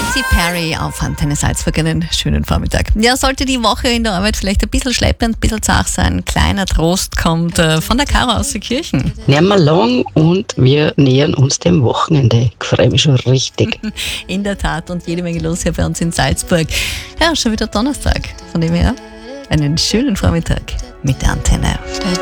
Katy Perry auf Antenne Salzburg, einen schönen Vormittag. Ja, sollte die Woche in der Arbeit vielleicht ein bisschen schleppend, ein bisschen zart sein, kleiner Trost kommt von der Caro aus der Kirchen. Nicht mehr lang und wir nähern uns dem Wochenende. Ich freue mich schon richtig. In der Tat, und jede Menge los hier bei uns in Salzburg. Ja, schon wieder Donnerstag. Von dem her einen schönen Vormittag mit der Antenne.